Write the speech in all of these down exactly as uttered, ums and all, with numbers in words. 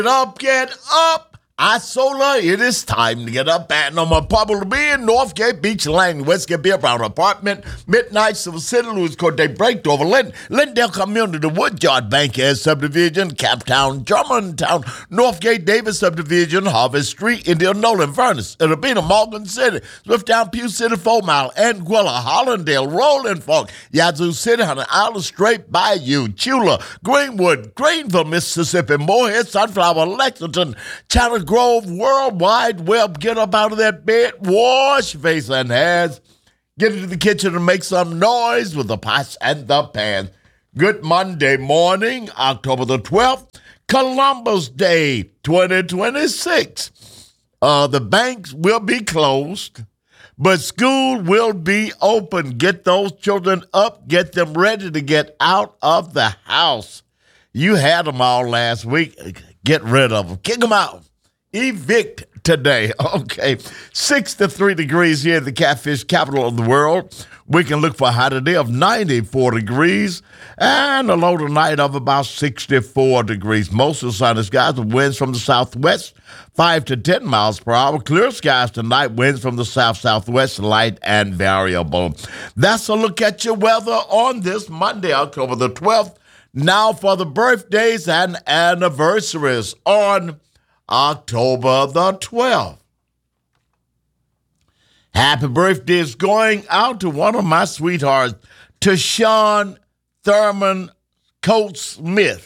Get up, get up. Isola, it is time to get up at no more Pablo to be in Northgate Beach Lane, Westgate Beer Brown Apartment, Midnight, Silver City, Louis Court, they break over Linden, Lindale Community, Woodyard, Bankhead Subdivision, Captown, Germantown, Northgate Davis Subdivision, Harvest Street, Indian Nolan, Furnace, Urbana, Morgan City, Swifttown, Pew City, Four Mile, Anguilla, Hollandale, Rolling Fork, Yazoo City, Hunter Island, Straight Bayou, Chula, Greenwood, Greenville, Mississippi, Moorhead, Sunflower, Lexington, China Grove, World Wide Web. Get up out of that bed, wash your face and hands, get into the kitchen and make some noise with the pots and the pans. Good Monday morning, October the twelfth, Columbus Day twenty twenty-six. Uh, the banks will be closed, but school will be open. Get those children up, get them ready to get out of the house. You had them all last week. Get rid of them. Kick them out. Evict today. Okay. sixty-three degrees here at the Catfish capital of the world. We can look for a high today of ninety-four degrees and a low tonight of about sixty-four degrees. Most of the sunny skies with winds from the southwest, five to ten miles per hour. Clear skies tonight, winds from the south-southwest, light and variable. That's a look at your weather on this Monday, October the twelfth. Now for the birthdays and anniversaries on October the twelfth. Happy birthday is going out to one of my sweethearts, Tashawn Thurman Coates Smith.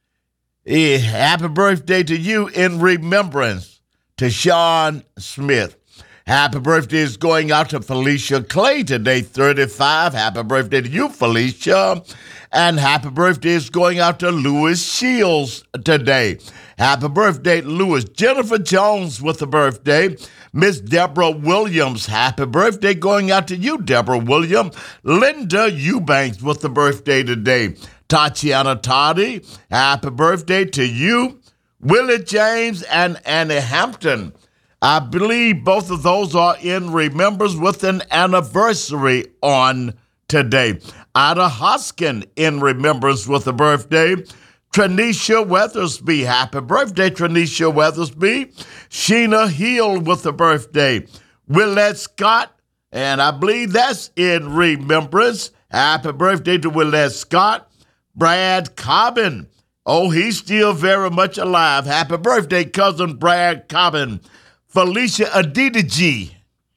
Eh, happy birthday to you in remembrance, Tashawn Smith. Happy birthday is going out to Felicia Clay today, thirty-five. Happy birthday to you, Felicia. And happy birthday is going out to Louis Shields today. Happy birthday, Louis. Jennifer Jones with the birthday. Miss Deborah Williams, happy birthday going out to you, Deborah Williams. Linda Eubanks with the birthday today. Tatiana Toddy, happy birthday to you. Willie James and Annie Hampton. I believe both of those are in remembrance with an anniversary on today. Ida Hoskin in remembrance with a birthday. Tranisha Weathersby, happy birthday, Tranisha Weathersby. Sheena Hill with a birthday. Willette Scott, and I believe that's in remembrance. Happy birthday to Willette Scott. Brad Cobbin, oh, he's still very much alive. Happy birthday, cousin Brad Cobbin. Felicia Adidiji.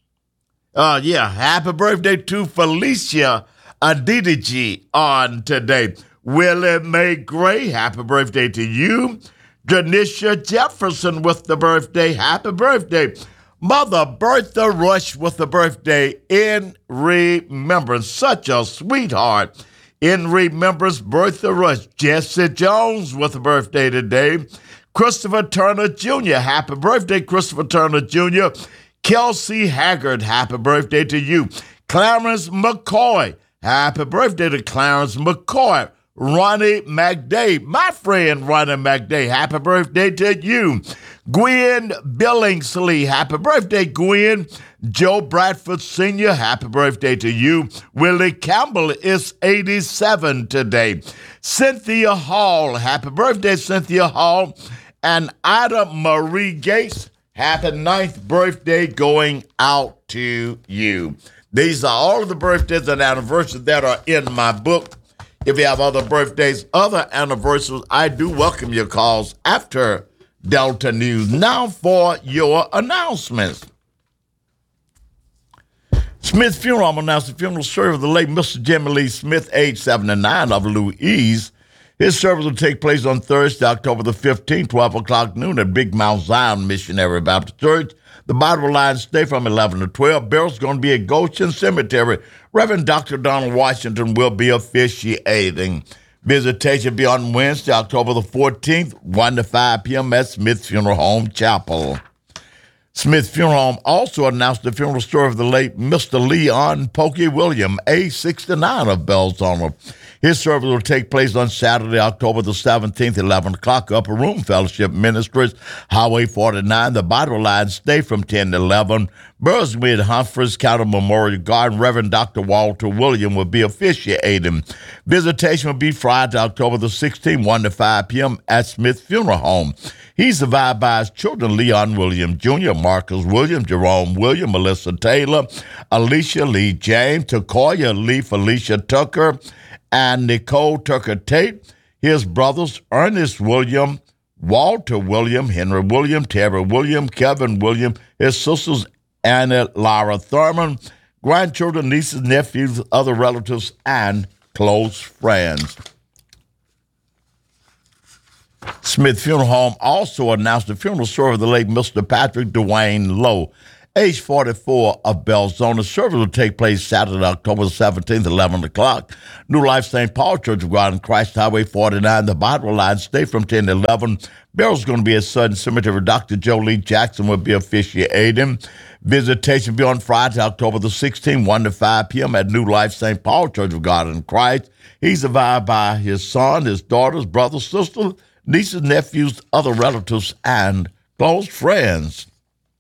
Uh, yeah, happy birthday to Felicia Adidiji on today. Willie Mae Gray, happy birthday to you. Janisha Jefferson with the birthday, happy birthday. Mother Bertha Rush with the birthday in remembrance. Such a sweetheart. In remembrance, Bertha Rush. Jesse Jones with the birthday today. Christopher Turner Junior, happy birthday, Christopher Turner Junior Kelsey Haggard, happy birthday to you. Clarence McCoy, happy birthday to Clarence McCoy. Ronnie McDay, my friend Ronnie McDay, happy birthday to you. Gwen Billingsley, happy birthday, Gwen. Joe Bradford Senior, happy birthday to you. Willie Campbell is eighty-seven today. Cynthia Hall, happy birthday, Cynthia Hall. And Ida Marie Gates, happy ninth birthday going out to you. These are all of the birthdays and anniversaries that are in my book. If you have other birthdays, other anniversaries, I do welcome your calls after Delta News. Now for your announcements. Smith Funeral, I'm announcing the funeral service of the late Mister Jimmy Lee Smith, age seventy-nine, of Louise. His service will take place on Thursday, October the fifteenth, twelve o'clock noon at Big Mount Zion Missionary Baptist Church. The Bible line stay from eleven to twelve. Burial's going to be at Goshen Cemetery. Reverend Doctor Donald Washington will be officiating. Visitation be on Wednesday, October the fourteenth, one to five p.m. at Smith Funeral Home Chapel. Smith Funeral Home also announced the funeral story of the late Mister Leon Pokey William, age sixty-nine, of Belzona. His service will take place on Saturday, October the seventeenth, eleven o'clock, Upper Room Fellowship Ministries, Highway forty-nine. The Bible line stay from ten to eleven. Burswood Humphreys County Memorial Garden. Reverend Doctor Walter William will be officiating. Visitation will be Friday, October the sixteenth, one to five p.m. at Smith Funeral Home. He's survived by his children, Leon William Junior, Marcus William, Jerome William, Melissa Taylor, Alicia Lee James, Takoya Lee Felicia Tucker, and Nicole Tucker Tate. His brothers, Ernest William, Walter William, Henry William, Terry William, Kevin William, his sisters, Anna Lara Thurman, grandchildren, nieces, nephews, other relatives, and close friends. Smith Funeral Home also announced the funeral service of the late Mister Patrick Dwayne Lowe, age forty-four, of Belzona. Service will take place Saturday, October seventeenth, eleven o'clock. New Life Saint Paul Church of God in Christ, Highway forty-nine, the Bible line, stay from ten to eleven. Burial's going to be at Sudden Cemetery. Doctor Joe Lee Jackson will be officiating. Visitation will be on Friday, October the sixteenth, one to five p.m. at New Life Saint Paul Church of God in Christ. He's survived by his son, his daughters, brothers, sisters, nieces, nephews, other relatives, and close friends.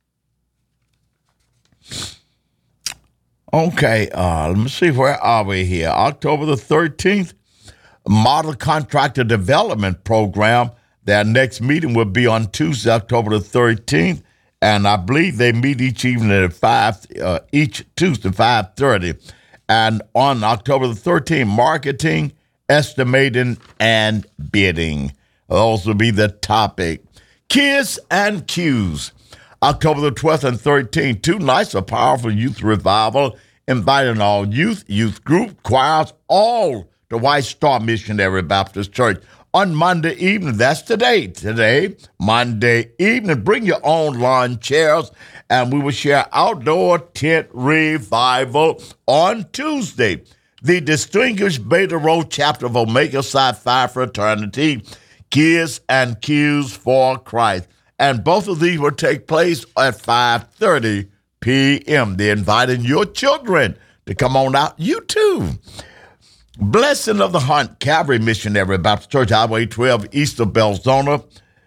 Okay, uh, let me see, where are we here? October the thirteenth, Model Contractor Development Program. Their next meeting will be on Tuesday, October the thirteenth, and I believe they meet each evening at five, uh, each Tuesday, five thirty. And on October the thirteenth, Marketing, Estimating, and Bidding. Those will be the topic. Kids and Cues. October the twelfth and thirteenth, two nights of powerful youth revival, inviting all youth, youth group, choirs, all to White Star Missionary Baptist Church on Monday evening. That's today. Today, Monday evening. Bring your own lawn chairs, and we will share outdoor tent revival on Tuesday. The Distinguished Beta Rho chapter of Omega Psi Phi Fraternity, Kids and Cues for Christ. And both of these will take place at five thirty p.m. They're inviting your children to come on out. You too. Blessing of the Hunt Calvary Missionary Baptist Church, Highway twelve, east of Belzona.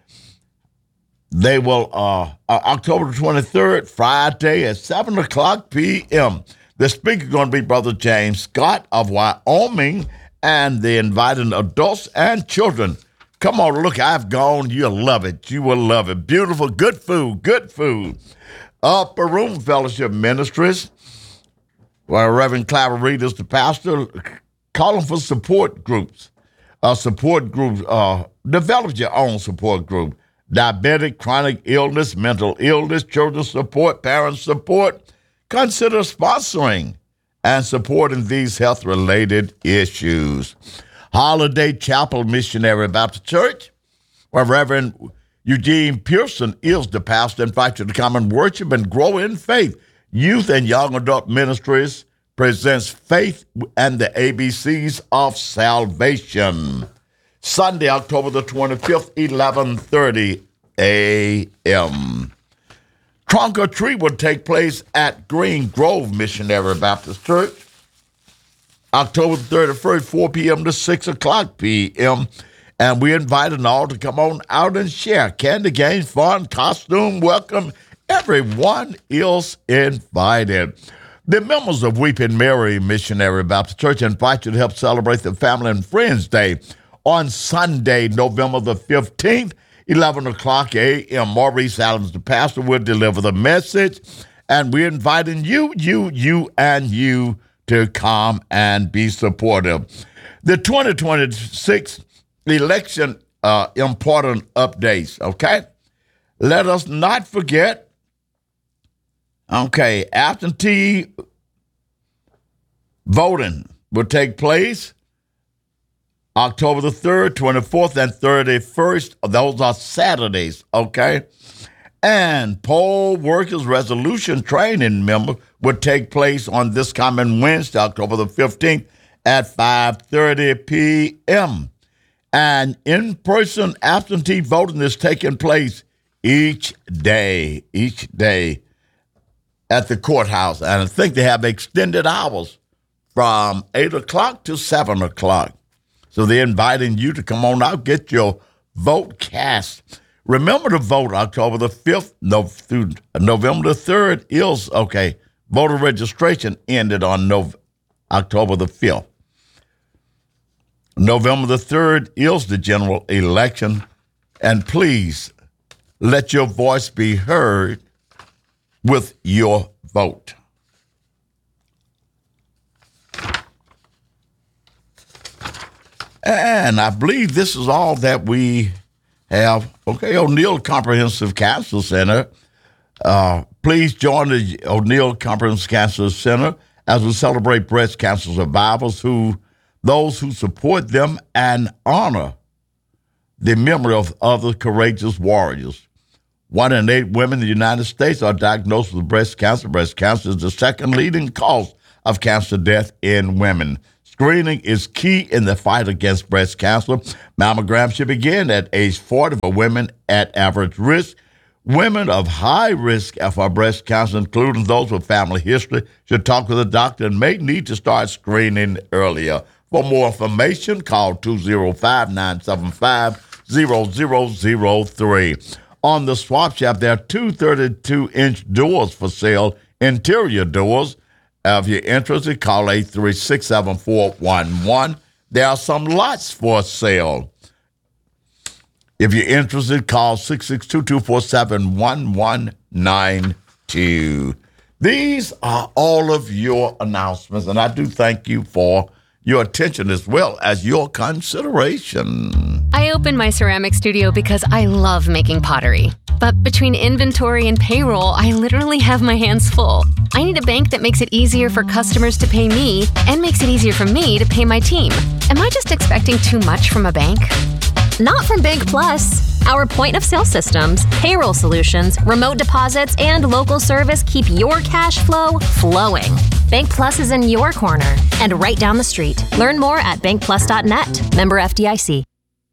They will, uh, uh, October twenty-third, Friday at seven o'clock p.m. The speaker is going to be Brother James Scott of Wyoming, and they're inviting adults and children. Come on, look, I've gone. You'll love it. You will love it. Beautiful, good food, good food. Upper Room Fellowship Ministries, where Reverend Clyde Reed is the pastor, calling for support groups. Uh, support groups, uh, develop your own support group. Diabetic, chronic illness, mental illness, children's support, parents support. Consider sponsoring and supporting these health-related issues. Holiday Chapel Missionary Baptist Church, where Reverend Eugene Pearson is the pastor, invite you to come and worship and grow in faith. Youth and Young Adult Ministries presents Faith and the A B Cs of Salvation. Sunday, October the twenty-fifth, eleven thirty a.m. Trunk or Treat will take place at Green Grove Missionary Baptist Church, October thirty-first, four p.m. to six o'clock p.m., and we invite them all to come on out and share. Candy games, fun, costume, welcome. Everyone is invited. The members of Weeping Mary Missionary Baptist Church invite you to help celebrate the Family and Friends Day on Sunday, November the fifteenth, eleven o'clock a.m. Maurice Adams, the pastor, will deliver the message, and we're inviting you, you, you, and you to come and be supportive. The twenty twenty-six election uh, important updates, okay? Let us not forget, okay, absentee voting will take place October the third, twenty-fourth, and thirty-first. Those are Saturdays, okay? And poll workers resolution training member will take place on this coming Wednesday, October the fifteenth at five thirty p.m. And in-person absentee voting is taking place each day, each day at the courthouse. And I think they have extended hours from eight o'clock to seven o'clock. So they're inviting you to come on out, get your vote cast. Remember to vote October the fifth no, through November the third is, okay, voter registration ended on no, October the fifth. November the third is the general election, and please let your voice be heard with your vote. And I believe this is all that we have. Okay, O'Neill Comprehensive Cancer Center. Uh, please join the O'Neill Comprehensive Cancer Center as we celebrate breast cancer survivors, who, those who support them and honor the memory of other courageous warriors. One in eight women in the United States are diagnosed with breast cancer. Breast cancer is the second leading cause of cancer death in women. Screening is key in the fight against breast cancer. Mammogram should begin at age forty for women at average risk. Women of high risk for breast cancer, including those with family history, should talk with a doctor and may need to start screening earlier. For more information, call two oh five, nine seven five, zero zero zero three. On the swap shop, there are two thirty-two inch doors for sale, interior doors. Uh, if you're interested, call eight three six, seven four one one. There are some lots for sale. If you're interested, call six six two, two four seven, one one nine two. These are all of your announcements, and I do thank you for your attention as well as your consideration. I opened my ceramic studio because I love making pottery. But between inventory and payroll, I literally have my hands full. I need a bank that makes it easier for customers to pay me and makes it easier for me to pay my team. Am I just expecting too much from a bank? Not from Bank Plus. Our point-of-sale systems, payroll solutions, remote deposits, and local service keep your cash flow flowing. Bank Plus is in your corner and right down the street. Learn more at bank plus dot net. Member F D I C.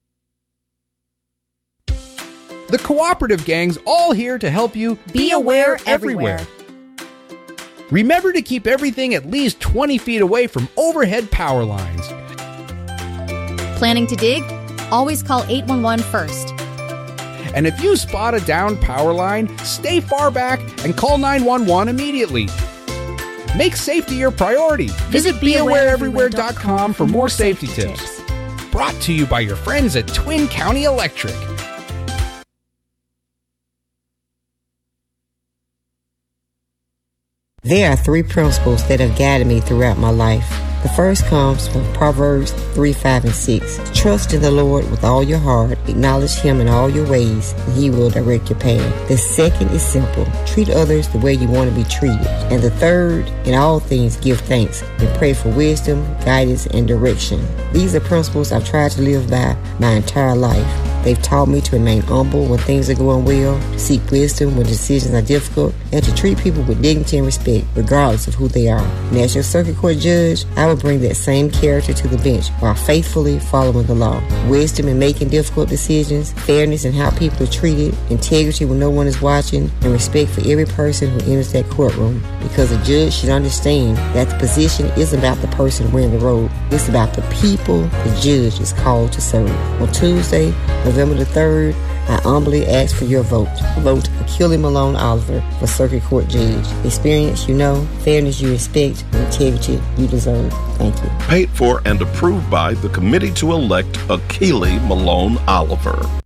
The Cooperative Gang's all here to help you be aware everywhere. Remember to keep everything at least twenty feet away from overhead power lines. Planning to dig? Always call eight one one first. And if you spot a downed power line, stay far back and call nine one one immediately. Make safety your priority. Visit be aware everywhere dot com for more safety tips. Brought to you by your friends at Twin County Electric. There are three principles that have guided me throughout my life. The first comes from Proverbs three, five, and six. Trust in the Lord with all your heart. Acknowledge Him in all your ways, and He will direct your path. The second is simple. Treat others the way you want to be treated. And the third, in all things, give thanks and pray for wisdom, guidance, and direction. These are principles I've tried to live by my entire life. They've taught me to remain humble when things are going well, to seek wisdom when decisions are difficult, and to treat people with dignity and respect, regardless of who they are. And as your circuit court judge, I will bring that same character to the bench while faithfully following the law. Wisdom in making difficult decisions, fairness in how people are treated, integrity when no one is watching, and respect for every person who enters that courtroom. Because a judge should understand that the position isn't about the person wearing the robe. It's about the people the judge is called to serve. On Tuesday, November the third, I humbly ask for your vote. Vote for Kelly Malone Oliver for Circuit Court Judge. Experience you know, fairness you respect, and integrity you deserve. Thank you. Paid for and approved by the Committee to Elect Akili Malone Oliver.